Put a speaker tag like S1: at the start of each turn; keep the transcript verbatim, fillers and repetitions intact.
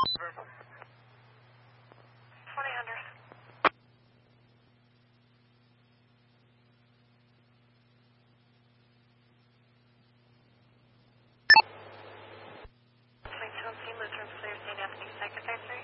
S1: twenty hundred. Twenty-two, Lutheran, clear, Saint Anthony, second,